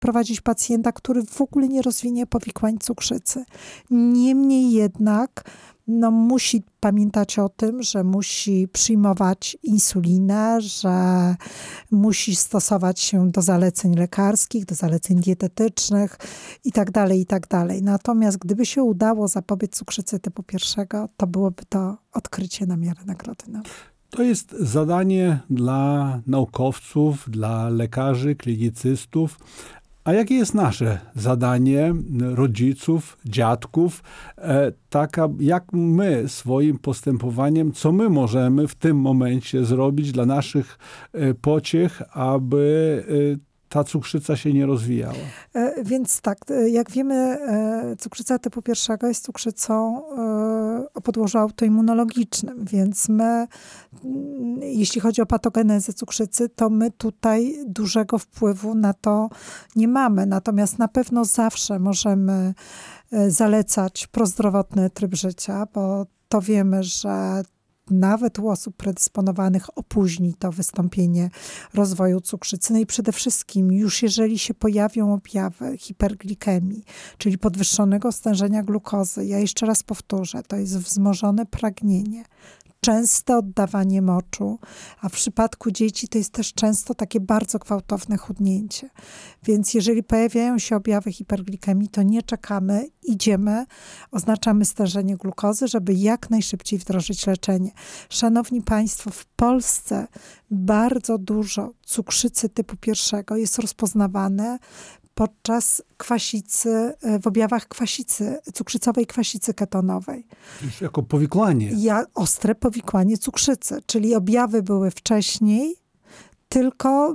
prowadzić pacjenta, który w ogóle nie rozwinie powikłań cukrzycy. Niemniej jednak musi pamiętać o tym, że musi przyjmować insulinę, że musi stosować się do zaleceń lekarskich, do zaleceń dietetycznych itd., itd. Natomiast gdyby się udało zapobiec cukrzycy typu 1, to byłoby to odkrycie na miarę nagrody Nobla. To jest zadanie dla naukowców, dla lekarzy, klinicystów. A jakie jest nasze zadanie, rodziców, dziadków, jak my swoim postępowaniem, co my możemy w tym momencie zrobić dla naszych pociech, aby ta cukrzyca się nie rozwijała? Więc tak, jak wiemy, cukrzyca typu 1 jest cukrzycą o podłożu autoimmunologicznym, więc my, jeśli chodzi o patogenezę cukrzycy, to my tutaj dużego wpływu na to nie mamy. Natomiast na pewno zawsze możemy zalecać prozdrowotny tryb życia, bo to wiemy, że nawet u osób predysponowanych opóźni to wystąpienie rozwoju cukrzycy. No i przede wszystkim już jeżeli się pojawią objawy hiperglikemii, czyli podwyższonego stężenia glukozy, ja jeszcze raz powtórzę, to jest wzmożone pragnienie, częste oddawanie moczu, a w przypadku dzieci to jest też często takie bardzo gwałtowne chudnięcie. Więc jeżeli pojawiają się objawy hiperglikemii, to nie czekamy, idziemy, oznaczamy stężenie glukozy, żeby jak najszybciej wdrożyć leczenie. Szanowni Państwo, w Polsce bardzo dużo cukrzycy typu 1 jest rozpoznawane podczas kwasicy, w objawach kwasicy, cukrzycowej kwasicy ketonowej. Już jako powikłanie. Ostre powikłanie cukrzycy, czyli objawy były wcześniej, tylko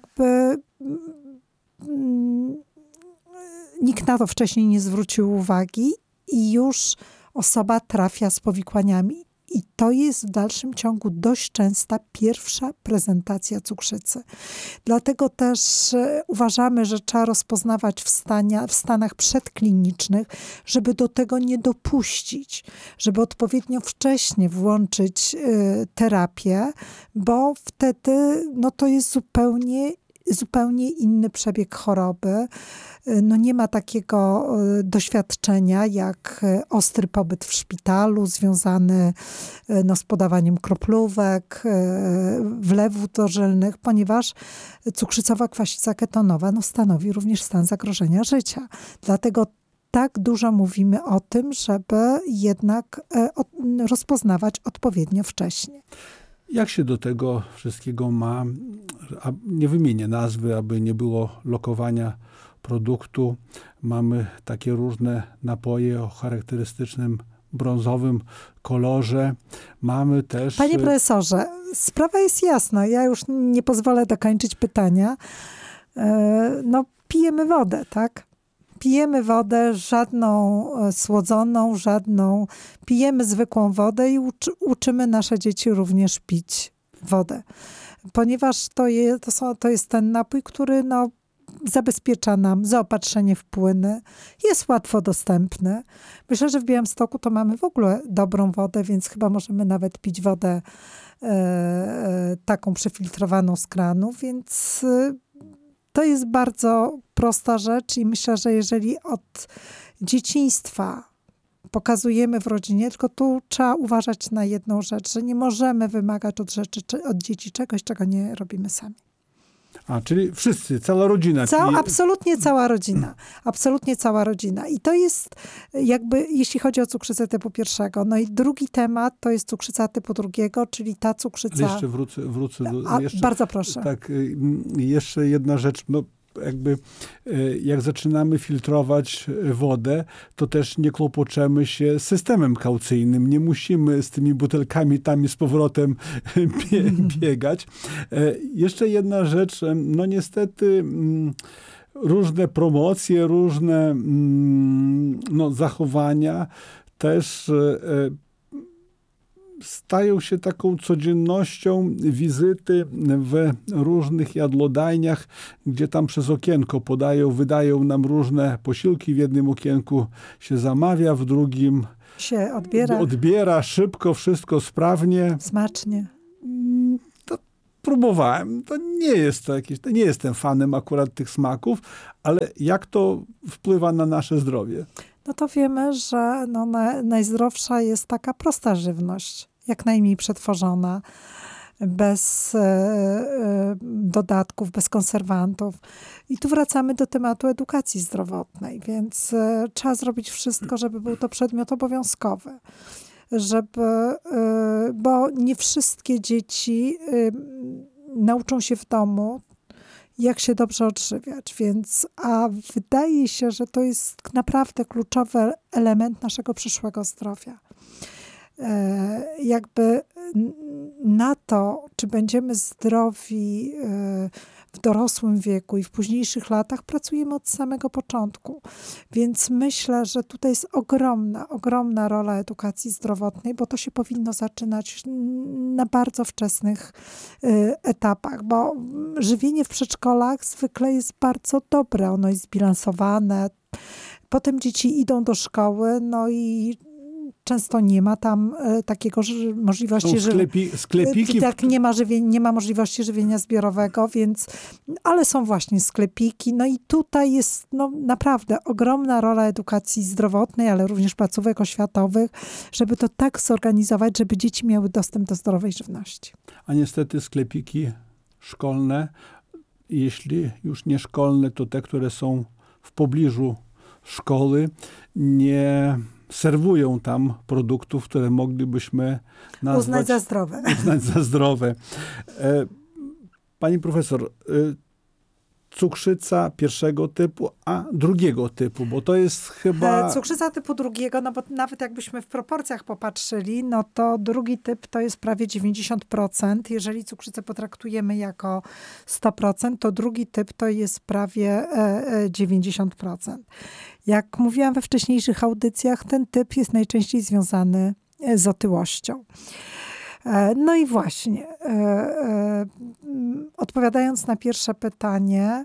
nikt na to wcześniej nie zwrócił uwagi i już osoba trafia z powikłaniami. I to jest w dalszym ciągu dość częsta pierwsza prezentacja cukrzycy. Dlatego też uważamy, że trzeba rozpoznawać w stanach przedklinicznych, żeby do tego nie dopuścić, żeby odpowiednio wcześnie włączyć terapię, bo wtedy to jest zupełnie inny przebieg choroby. Nie ma takiego doświadczenia jak ostry pobyt w szpitalu związany z podawaniem kroplówek, wlewów dożylnych, ponieważ cukrzycowa kwasica ketonowa stanowi również stan zagrożenia życia. Dlatego tak dużo mówimy o tym, żeby jednak rozpoznawać odpowiednio wcześnie. Jak się do tego wszystkiego ma? Nie wymienię nazwy, aby nie było lokowania produktu. Mamy takie różne napoje o charakterystycznym brązowym kolorze. Mamy też... Panie profesorze, sprawa jest jasna. Ja już nie pozwolę dokończyć pytania. Pijemy wodę, tak? Pijemy wodę, żadną słodzoną, pijemy zwykłą wodę i uczymy nasze dzieci również pić wodę. Ponieważ to jest ten napój, który zabezpiecza nam zaopatrzenie w płyny, jest łatwo dostępny. Myślę, że w Białymstoku to mamy w ogóle dobrą wodę, więc chyba możemy nawet pić wodę taką przefiltrowaną z kranu, więc to jest bardzo prosta rzecz i myślę, że jeżeli od dzieciństwa pokazujemy w rodzinie, tylko tu trzeba uważać na jedną rzecz, że nie możemy wymagać od dzieci czegoś, czego nie robimy sami. Czyli wszyscy, cała rodzina. Absolutnie cała rodzina. Absolutnie cała rodzina. I to jest jeśli chodzi o cukrzycę typu 1. I drugi temat to jest cukrzyca typu 2, czyli ta cukrzyca... Jeszcze wrócę do... Bardzo proszę. Tak, jeszcze jedna rzecz. Jak zaczynamy filtrować wodę, to też nie kłopoczemy się systemem kaucyjnym. Nie musimy z tymi butelkami tam i z powrotem biegać. Jeszcze jedna rzecz. Niestety różne promocje, różne zachowania też stają się taką codziennością, wizyty w różnych jadłodajniach, gdzie tam przez okienko wydają nam różne posiłki. W jednym okienku się zamawia, w drugim się odbiera szybko, wszystko sprawnie. Smacznie. próbowałem. To nie jestem fanem akurat tych smaków, ale jak to wpływa na nasze zdrowie? No to wiemy, że najzdrowsza jest taka prosta żywność, jak najmniej przetworzona, bez dodatków, bez konserwantów. I tu wracamy do tematu edukacji zdrowotnej, więc trzeba zrobić wszystko, żeby był to przedmiot obowiązkowy. Bo nie wszystkie dzieci nauczą się w domu, jak się dobrze odżywiać. A wydaje się, że to jest naprawdę kluczowy element naszego przyszłego zdrowia. Jakby na to, czy będziemy zdrowi w dorosłym wieku i w późniejszych latach, pracujemy od samego początku. Więc myślę, że tutaj jest ogromna rola edukacji zdrowotnej, bo to się powinno zaczynać na bardzo wczesnych etapach, bo żywienie w przedszkolach zwykle jest bardzo dobre, ono jest zbilansowane. Potem dzieci idą do szkoły, no i często nie ma tam takiego możliwości sklepiki. Tak, nie ma możliwości żywienia zbiorowego, ale są właśnie sklepiki. No i tutaj jest naprawdę ogromna rola edukacji zdrowotnej, ale również placówek oświatowych, żeby to tak zorganizować, żeby dzieci miały dostęp do zdrowej żywności. A niestety sklepiki szkolne, jeśli już nie szkolne, to te, które są w pobliżu szkoły, nie serwują tam produktów, które moglibyśmy uznać za zdrowe. Pani profesor, cukrzyca pierwszego typu, a drugiego typu, bo to jest chyba... Cukrzyca typu drugiego, no bo nawet jakbyśmy w proporcjach popatrzyli, no to drugi typ to jest prawie 90%. Jeżeli cukrzycę potraktujemy jako 100%, to drugi typ to jest prawie 90%. Jak mówiłam we wcześniejszych audycjach, ten typ jest najczęściej związany z otyłością. No i właśnie, odpowiadając na pierwsze pytanie,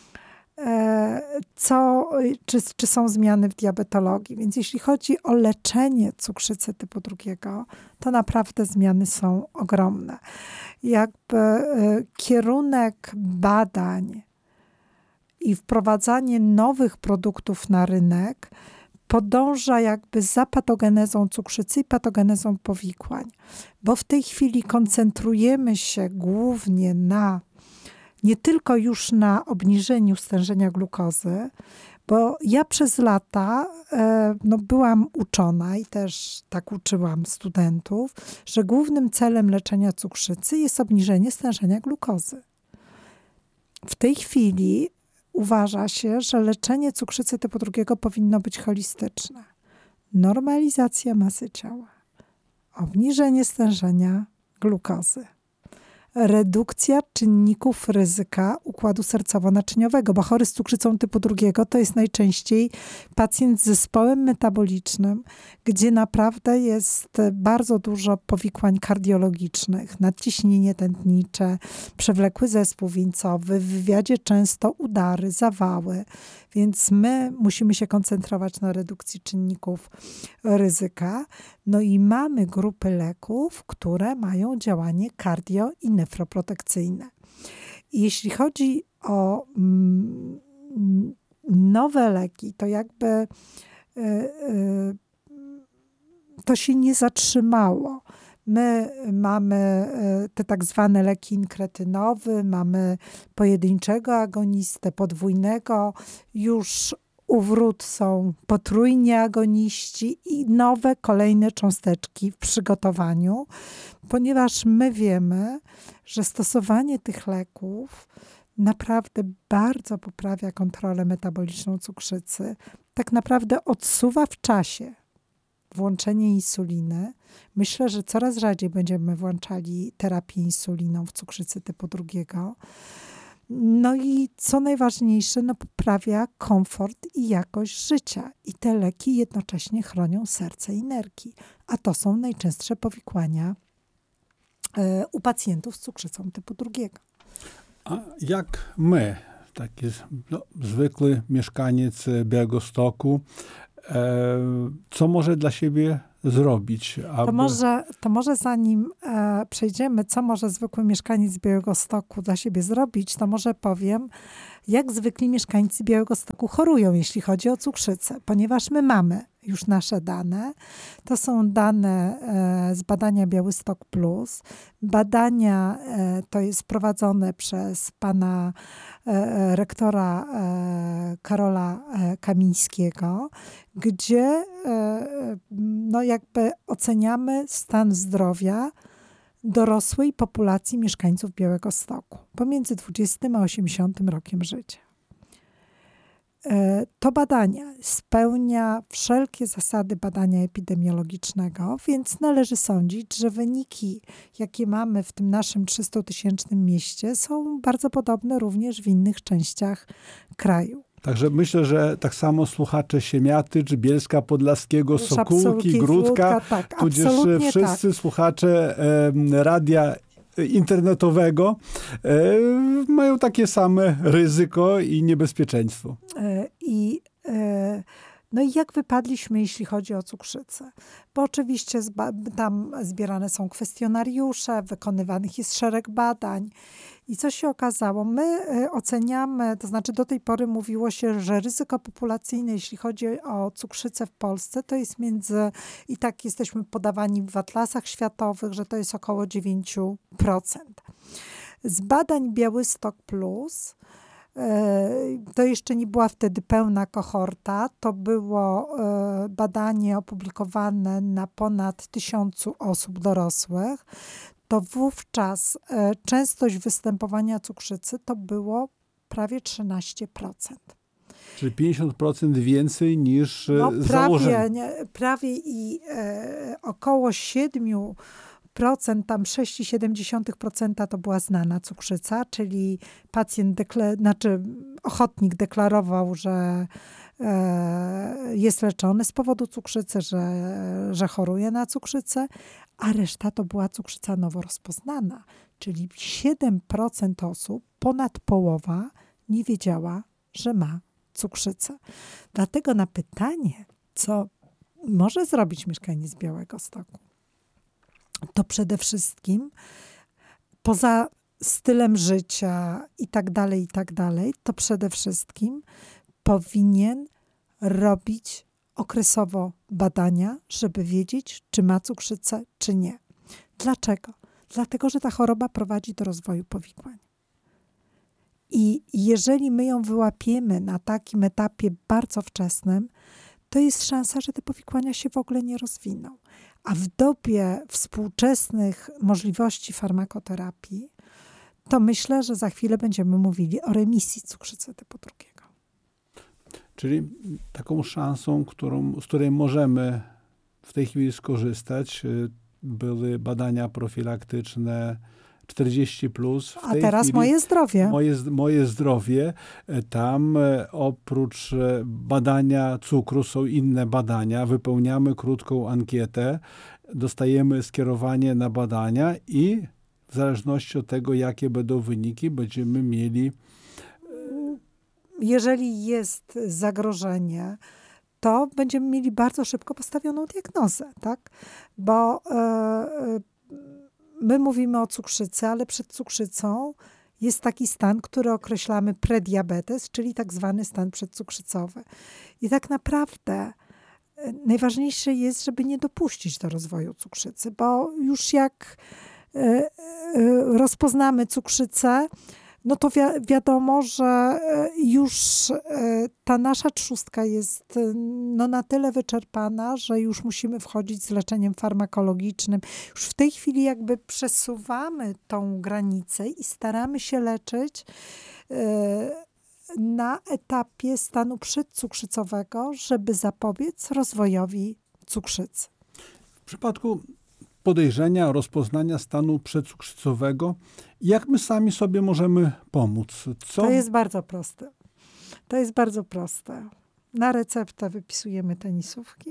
czy są zmiany w diabetologii? Więc jeśli chodzi o leczenie cukrzycy typu drugiego, to naprawdę zmiany są ogromne. Jakby kierunek badań i wprowadzanie nowych produktów na rynek podąża jakby za patogenezą cukrzycy i patogenezą powikłań. Bo w tej chwili koncentrujemy się głównie nie tylko już na obniżeniu stężenia glukozy, bo ja przez lata byłam uczona i też tak uczyłam studentów, że głównym celem leczenia cukrzycy jest obniżenie stężenia glukozy. W tej chwili uważa się, że leczenie cukrzycy typu drugiego powinno być holistyczne. Normalizacja masy ciała, obniżenie stężenia glukozy, redukcja czynników ryzyka układu sercowo-naczyniowego, bo chory z cukrzycą typu drugiego to jest najczęściej pacjent z zespołem metabolicznym, gdzie naprawdę jest bardzo dużo powikłań kardiologicznych, nadciśnienie tętnicze, przewlekły zespół wieńcowy, w wywiadzie często udary, zawały, więc my musimy się koncentrować na redukcji czynników ryzyka. No i mamy grupy leków, które mają działanie kardio- i nefroprotekcyjne. I jeśli chodzi o nowe leki, to jakby to się nie zatrzymało. My mamy te tak zwane leki inkretynowe, mamy pojedynczego agonistę, podwójnego, już u wrót są potrójni agoniści i nowe, kolejne cząsteczki w przygotowaniu, ponieważ my wiemy, że stosowanie tych leków naprawdę bardzo poprawia kontrolę metaboliczną cukrzycy. Tak naprawdę odsuwa w czasie włączenie insuliny. Myślę, że coraz rzadziej będziemy włączali terapię insuliną w cukrzycy typu drugiego. No i co najważniejsze, poprawia komfort i jakość życia. I te leki jednocześnie chronią serce i nerki. A to są najczęstsze powikłania u pacjentów z cukrzycą typu drugiego. A jak my, taki zwykły mieszkaniec Białegostoku, co może dla siebie zrobić? Aby... To może zanim przejdziemy, co może zwykły mieszkaniec Białegostoku dla siebie zrobić, to może powiem, jak zwykli mieszkańcy Białegostoku chorują, jeśli chodzi o cukrzycę, ponieważ my mamy już nasze dane. To są dane z badania Białystok Plus. Badania to jest prowadzone przez pana rektora Karola Kamińskiego, gdzie no jakby oceniamy stan zdrowia dorosłej populacji mieszkańców Białegostoku pomiędzy 20 a 80 rokiem życia. To badanie spełnia wszelkie zasady badania epidemiologicznego, więc należy sądzić, że wyniki, jakie mamy w tym naszym 300-tysięcznym mieście, są bardzo podobne również w innych częściach kraju. Także myślę, że tak samo słuchacze Siemiatycz, Bielska Podlaskiego, Sokółki, Gródka, tak, tudzież wszyscy słuchacze radia internetowego mają takie same ryzyko i niebezpieczeństwo. No i jak wypadliśmy, jeśli chodzi o cukrzycę? Bo oczywiście tam zbierane są kwestionariusze, wykonywanych jest szereg badań. I co się okazało? My oceniamy, to znaczy do tej pory mówiło się, że ryzyko populacyjne, jeśli chodzi o cukrzycę w Polsce, to jest i tak jesteśmy podawani w atlasach światowych, że to jest około 9%. Z badań Białystok Plus, to jeszcze nie była wtedy pełna kohorta, to było badanie opublikowane na ponad 1000 osób dorosłych, to wówczas częstość występowania cukrzycy to było prawie 13%. Czyli 50% więcej niż założenie. Prawie i około 7%, tam 6,7% to była znana cukrzyca, czyli pacjent, ochotnik deklarował, że jest leczony z powodu cukrzycy, że choruje na cukrzycę, a reszta to była cukrzyca nowo rozpoznana, czyli 7% osób, ponad połowa, nie wiedziała, że ma cukrzycę. Dlatego na pytanie, co może zrobić mieszkaniec Białegostoku, to przede wszystkim poza stylem życia i tak dalej, to przede wszystkim powinien robić okresowo badania, żeby wiedzieć, czy ma cukrzycę, czy nie. Dlaczego? Dlatego, że ta choroba prowadzi do rozwoju powikłań. I jeżeli my ją wyłapiemy na takim etapie bardzo wczesnym, to jest szansa, że te powikłania się w ogóle nie rozwiną. A w dobie współczesnych możliwości farmakoterapii, to myślę, że za chwilę będziemy mówili o remisji cukrzycy typu 2. Czyli taką szansą, z której możemy w tej chwili skorzystać, były badania profilaktyczne 40+. A teraz Moje Zdrowie. Moje Zdrowie. Tam oprócz badania cukru są inne badania. Wypełniamy krótką ankietę, dostajemy skierowanie na badania i w zależności od tego, jakie będą wyniki, będziemy mieli... Jeżeli jest zagrożenie, to będziemy mieli bardzo szybko postawioną diagnozę, tak? Bo my mówimy o cukrzycy, ale przed cukrzycą jest taki stan, który określamy prediabetes, czyli tak zwany stan przedcukrzycowy. I tak naprawdę najważniejsze jest, żeby nie dopuścić do rozwoju cukrzycy, bo już jak rozpoznamy cukrzycę, no to wiadomo, że już ta nasza trzustka jest na tyle wyczerpana, że już musimy wchodzić z leczeniem farmakologicznym. Już w tej chwili jakby przesuwamy tą granicę i staramy się leczyć na etapie stanu przedcukrzycowego, żeby zapobiec rozwojowi cukrzycy. W przypadku podejrzenia, rozpoznania stanu przedcukrzycowego, jak my sami sobie możemy pomóc? To jest bardzo proste. Na receptę wypisujemy tenisówki.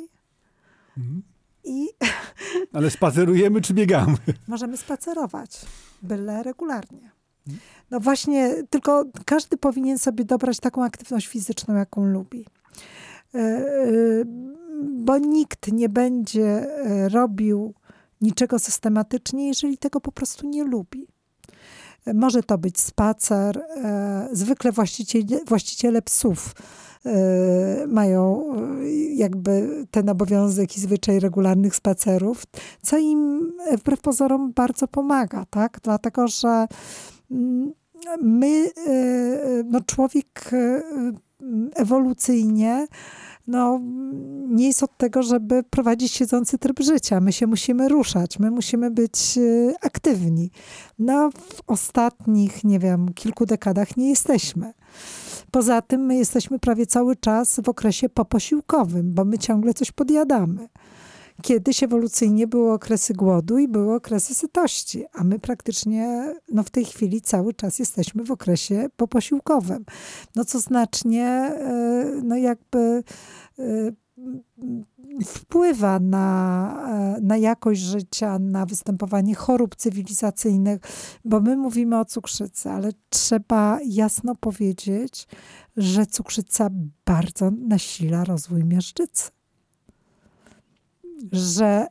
Ale spacerujemy czy biegamy? Możemy spacerować, byle regularnie. No właśnie, tylko każdy powinien sobie dobrać taką aktywność fizyczną, jaką lubi. bo nikt nie będzie robił niczego systematycznie, jeżeli tego po prostu nie lubi. Może to być spacer. Zwykle właściciele psów mają jakby ten obowiązek i zwyczaj regularnych spacerów, co im wbrew pozorom bardzo pomaga, tak? Dlatego, że my, człowiek ewolucyjnie nie jest od tego, żeby prowadzić siedzący tryb życia. My się musimy ruszać, my musimy być aktywni. W ostatnich, kilku dekadach nie jesteśmy. Poza tym my jesteśmy prawie cały czas w okresie poposiłkowym, bo my ciągle coś podjadamy. Kiedyś ewolucyjnie były okresy głodu i były okresy sytości, a my praktycznie w tej chwili cały czas jesteśmy w okresie poposiłkowym. Co znacznie wpływa na jakość życia, na występowanie chorób cywilizacyjnych, bo my mówimy o cukrzycy, ale trzeba jasno powiedzieć, że cukrzyca bardzo nasila rozwój miażdżycy. Że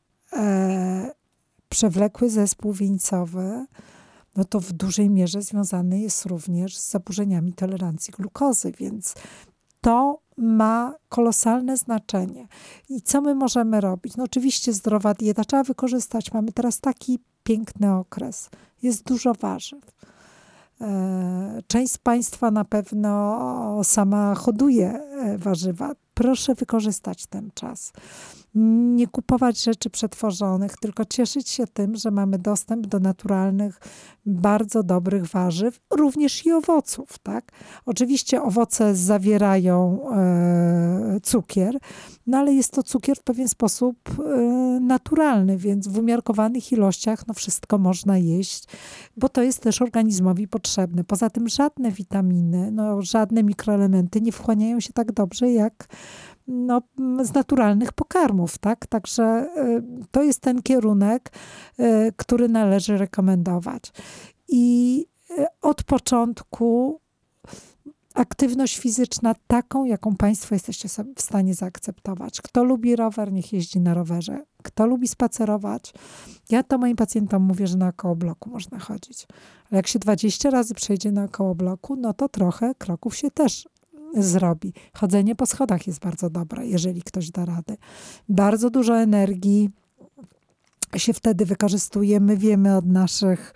przewlekły zespół wieńcowy, to w dużej mierze związany jest również z zaburzeniami tolerancji glukozy, więc to ma kolosalne znaczenie. I co my możemy robić? Oczywiście zdrowa dieta trzeba wykorzystać. Mamy teraz taki piękny okres. Jest dużo warzyw. Część z Państwa na pewno sama hoduje warzywa. Proszę wykorzystać ten czas. Nie kupować rzeczy przetworzonych, tylko cieszyć się tym, że mamy dostęp do naturalnych, bardzo dobrych warzyw, również i owoców, tak? Oczywiście owoce zawierają cukier, ale jest to cukier w pewien sposób naturalny, więc w umiarkowanych ilościach wszystko można jeść, bo to jest też organizmowi potrzebne. Poza tym żadne witaminy, żadne mikroelementy nie wchłaniają się tak dobrze jak z naturalnych pokarmów, tak? Także to jest ten kierunek, który należy rekomendować. I od początku aktywność fizyczna taką, jaką Państwo jesteście sobie w stanie zaakceptować. Kto lubi rower, niech jeździ na rowerze. Kto lubi spacerować, ja to moim pacjentom mówię, że naokoło bloku można chodzić. Ale jak się 20 razy przejdzie naokoło bloku, to trochę kroków się też zrobi. Chodzenie po schodach jest bardzo dobre, jeżeli ktoś da radę. Bardzo dużo energii się wtedy wykorzystuje. My wiemy od naszych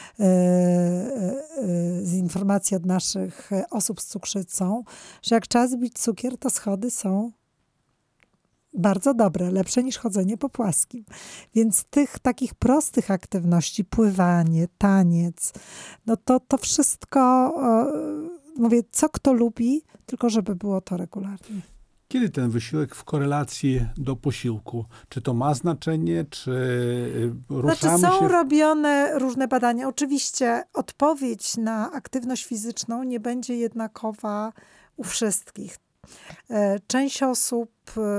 z informacji od naszych osób z cukrzycą, że jak trzeba zbić cukier, to schody są bardzo dobre, lepsze niż chodzenie po płaskim. Więc tych takich prostych aktywności, pływanie, taniec, to wszystko, mówię, co kto lubi, tylko żeby było to regularnie. Kiedy ten wysiłek w korelacji do posiłku? Czy to ma znaczenie, czy ruszamy się? Są robione różne badania. Oczywiście odpowiedź na aktywność fizyczną nie będzie jednakowa u wszystkich. Część osób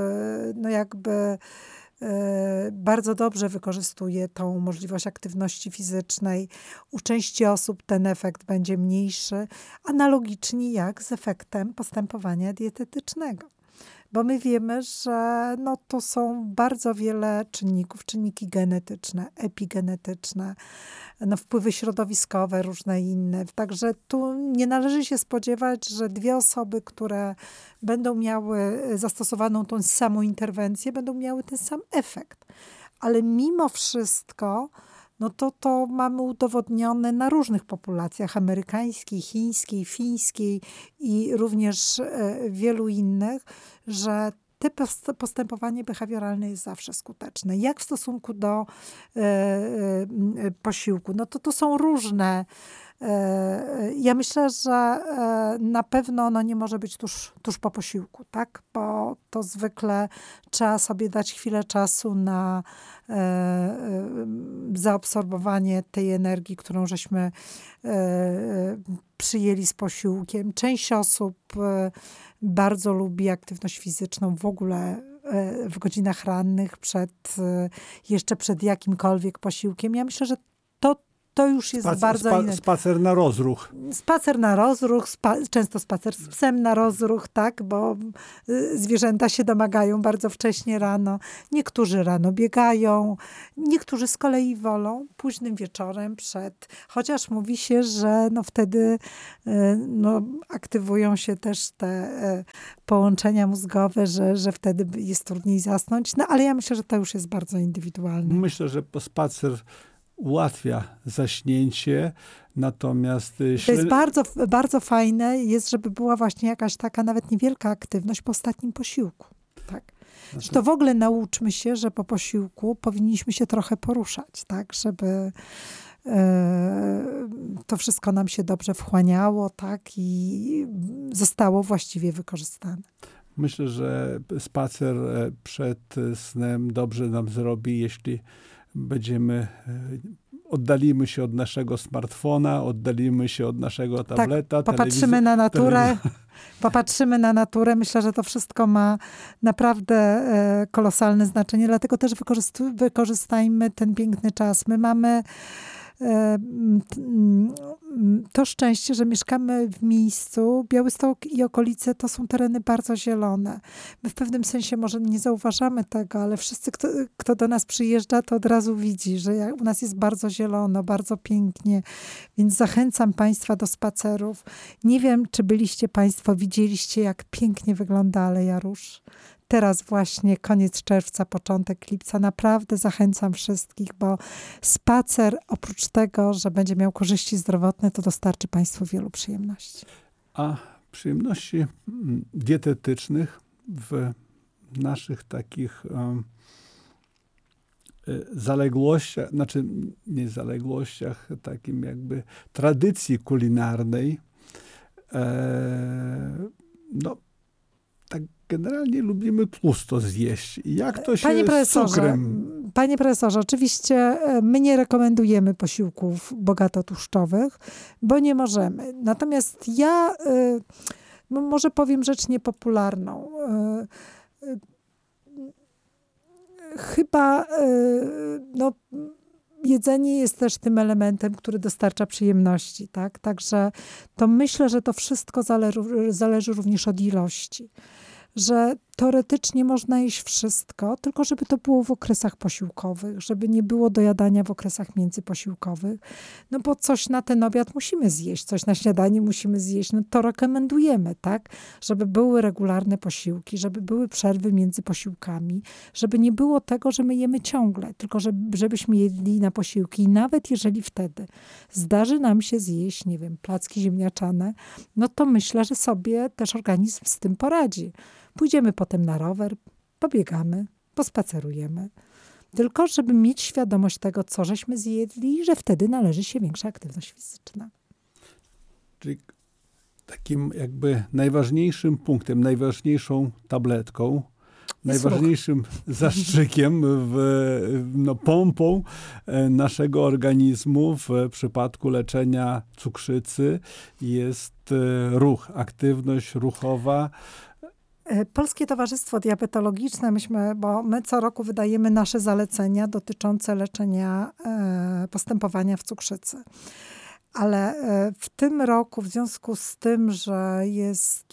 bardzo dobrze wykorzystuje tą możliwość aktywności fizycznej. U części osób ten efekt będzie mniejszy, analogicznie jak z efektem postępowania dietetycznego. Bo my wiemy, że to są bardzo wiele czynników, czynniki genetyczne, epigenetyczne, wpływy środowiskowe, różne inne. Także tu nie należy się spodziewać, że dwie osoby, które będą miały zastosowaną tą samą interwencję, będą miały ten sam efekt. Ale mimo wszystko to mamy udowodnione na różnych populacjach amerykańskiej, chińskiej, fińskiej i również wielu innych, że to postępowanie behawioralne jest zawsze skuteczne. Jak w stosunku do posiłku? To są różne. Ja myślę, że na pewno nie może być tuż po posiłku, tak? Bo to zwykle trzeba sobie dać chwilę czasu na zaabsorbowanie tej energii, którą żeśmy przyjęli z posiłkiem. Część osób bardzo lubi aktywność fizyczną w ogóle w godzinach rannych, jeszcze przed jakimkolwiek posiłkiem. Ja myślę, że to już jest bardzo inne. Spacer na rozruch. Spacer na rozruch, często spacer z psem na rozruch, tak, bo zwierzęta się domagają bardzo wcześnie rano. Niektórzy rano biegają, niektórzy z kolei wolą późnym wieczorem chociaż mówi się, że wtedy aktywują się też te połączenia mózgowe, że wtedy jest trudniej zasnąć. No ale ja myślę, że to już jest bardzo indywidualne. Myślę, że spacer ułatwia zaśnięcie, natomiast... To jest bardzo, bardzo fajne, żeby była właśnie jakaś taka nawet niewielka aktywność po ostatnim posiłku. Tak? Że to w ogóle nauczmy się, że po posiłku powinniśmy się trochę poruszać, tak? Żeby to wszystko nam się dobrze wchłaniało, tak? I zostało właściwie wykorzystane. Myślę, że spacer przed snem dobrze nam zrobi, jeśli oddalimy się od naszego smartfona, oddalimy się od naszego tableta. Tak, popatrzymy na naturę. Popatrzymy na naturę. Myślę, że to wszystko ma naprawdę kolosalne znaczenie, dlatego też wykorzystajmy ten piękny czas. My mamy to szczęście, że mieszkamy w miejscu. Białystok i okolice to są tereny bardzo zielone. My w pewnym sensie może nie zauważamy tego, ale wszyscy, kto do nas przyjeżdża, to od razu widzi, że u nas jest bardzo zielono, bardzo pięknie. Więc zachęcam Państwa do spacerów. Nie wiem, czy byliście Państwo, widzieliście, jak pięknie wygląda Aleja Róż. Teraz właśnie koniec czerwca, początek lipca. Naprawdę zachęcam wszystkich, bo spacer oprócz tego, że będzie miał korzyści zdrowotne, to dostarczy Państwu wielu przyjemności. A przyjemności dietetycznych w naszych takich zaległościach, znaczy nie zaległościach, takim jakby tradycji kulinarnej, tak generalnie lubimy tłusto zjeść. Jak to się z cukrem? Panie profesorze, oczywiście my nie rekomendujemy posiłków bogato tłuszczowych, bo nie możemy. Natomiast ja może powiem rzecz niepopularną. Chyba jedzenie jest też tym elementem, który dostarcza przyjemności, tak? Także to myślę, że to wszystko zależy również od ilości. Że teoretycznie można jeść wszystko, tylko żeby to było w okresach posiłkowych, żeby nie było dojadania w okresach międzyposiłkowych. No bo coś na ten obiad musimy zjeść, coś na śniadanie musimy zjeść. No to rekomendujemy, tak? Żeby były regularne posiłki, żeby były przerwy między posiłkami, żeby nie było tego, że my jemy ciągle, tylko żebyśmy jedli na posiłki. I nawet jeżeli wtedy zdarzy nam się zjeść, nie wiem, placki ziemniaczane, no to myślę, że sobie też organizm z tym poradzi. Pójdziemy potem na rower, pobiegamy, pospacerujemy. Tylko żeby mieć świadomość tego, co żeśmy zjedli, że wtedy należy się większa aktywność fizyczna. Czyli takim jakby najważniejszym punktem, najważniejszą tabletką, najważniejszym zastrzykiem, pompą naszego organizmu w przypadku leczenia cukrzycy jest ruch, aktywność ruchowa. Polskie Towarzystwo Diabetologiczne, bo my co roku wydajemy nasze zalecenia dotyczące leczenia postępowania w cukrzycy. Ale w tym roku, w związku z tym, że jest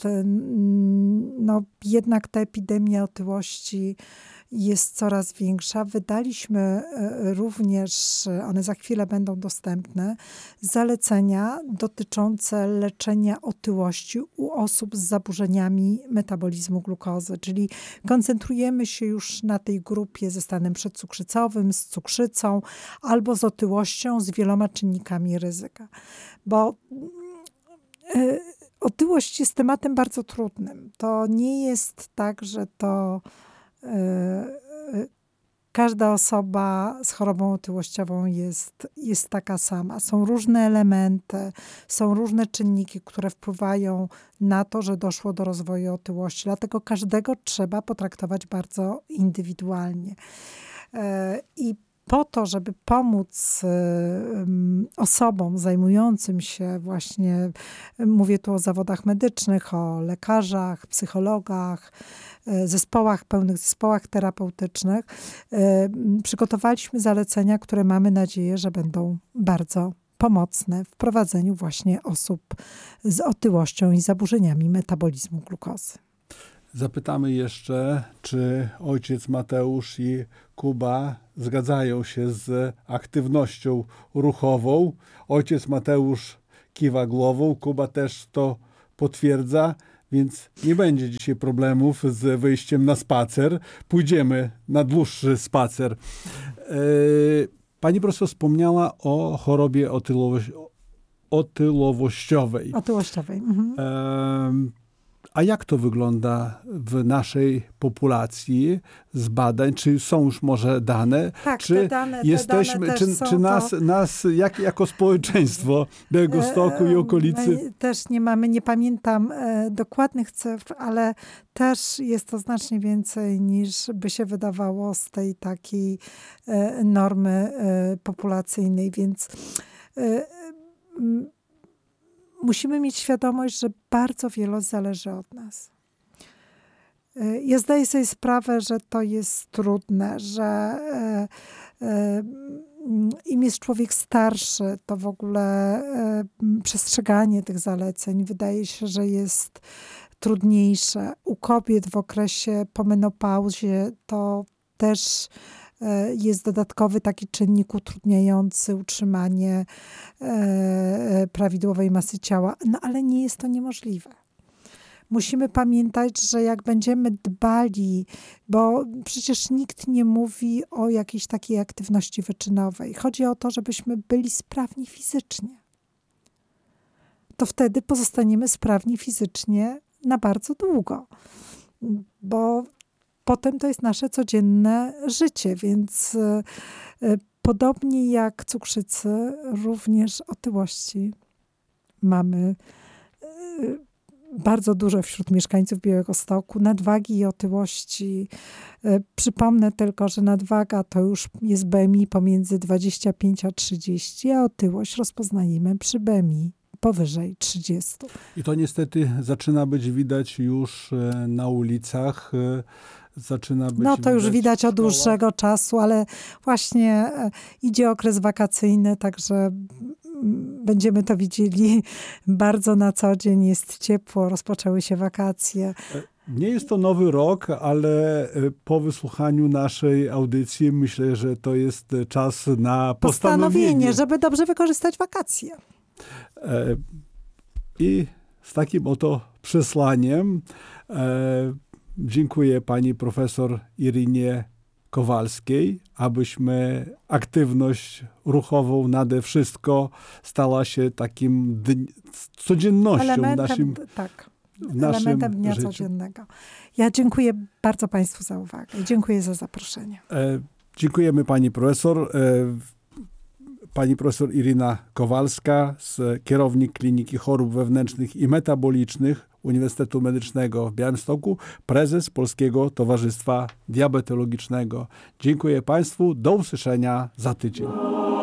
jednak ta epidemia otyłości jest coraz większa, wydaliśmy również, one za chwilę będą dostępne, zalecenia dotyczące leczenia otyłości u osób z zaburzeniami metabolizmu glukozy, czyli koncentrujemy się już na tej grupie ze stanem przedcukrzycowym, z cukrzycą albo z otyłością, z wieloma czynnikami ryzyka. Bo otyłość jest tematem bardzo trudnym. To nie jest tak, że to każda osoba z chorobą otyłościową jest taka sama. Są różne elementy, są różne czynniki, które wpływają na to, że doszło do rozwoju otyłości. Dlatego każdego trzeba potraktować bardzo indywidualnie. I po to, żeby pomóc osobom zajmującym się właśnie, mówię tu o zawodach medycznych, o lekarzach, psychologach, pełnych zespołach terapeutycznych, przygotowaliśmy zalecenia, które mamy nadzieję, że będą bardzo pomocne w prowadzeniu właśnie osób z otyłością i zaburzeniami metabolizmu glukozy. Zapytamy jeszcze, czy ojciec Mateusz i Kuba zgadzają się z aktywnością ruchową. Ojciec Mateusz kiwa głową, Kuba też to potwierdza, więc nie będzie dzisiaj problemów z wyjściem na spacer. Pójdziemy na dłuższy spacer. Pani profesor wspomniała o chorobie otyłowościowej. A jak to wygląda w naszej populacji z badań? Czy są już może dane? Tak, czy te dane czy nas jako społeczeństwo Białegostoku i okolicy? My też nie pamiętam dokładnych cyfr, ale też jest to znacznie więcej niż by się wydawało z tej takiej normy populacyjnej, więc musimy mieć świadomość, że bardzo wiele zależy od nas. Ja zdaję sobie sprawę, że to jest trudne, że im jest człowiek starszy, to w ogóle przestrzeganie tych zaleceń wydaje się, że jest trudniejsze. U kobiet w okresie po menopauzie to też jest dodatkowy taki czynnik utrudniający utrzymanie prawidłowej masy ciała. No ale nie jest to niemożliwe. Musimy pamiętać, że jak będziemy dbali, bo przecież nikt nie mówi o jakiejś takiej aktywności wyczynowej. Chodzi o to, żebyśmy byli sprawni fizycznie. To wtedy pozostaniemy sprawni fizycznie na bardzo długo. Bo potem to jest nasze codzienne życie, więc podobnie jak cukrzycy, również otyłości mamy bardzo dużo wśród mieszkańców Białegostoku. Nadwagi i otyłości. Przypomnę tylko, że nadwaga to już jest BMI pomiędzy 25 a 30, a otyłość rozpoznajemy przy BMI powyżej 30. I to niestety zaczyna być widać już na ulicach. Zaczyna być to już widać od dłuższego czasu, ale właśnie idzie okres wakacyjny, także będziemy to widzieli bardzo na co dzień. Jest ciepło, rozpoczęły się wakacje. Nie jest to nowy rok, ale po wysłuchaniu naszej audycji myślę, że to jest czas na postanowienie, żeby dobrze wykorzystać wakacje. I z takim oto przesłaniem dziękuję pani profesor Irynie Kowalskiej, abyśmy aktywność ruchową nade wszystko stała się takim codziennością elementem dnia życiu. Codziennego. Ja dziękuję bardzo państwu za uwagę i dziękuję za zaproszenie. Dziękujemy pani profesor. Pani profesor Iryna Kowalska, kierownik Kliniki Chorób Wewnętrznych i Metabolicznych Uniwersytetu Medycznego w Białymstoku, prezes Polskiego Towarzystwa Diabetologicznego. Dziękuję państwu. Do usłyszenia za tydzień.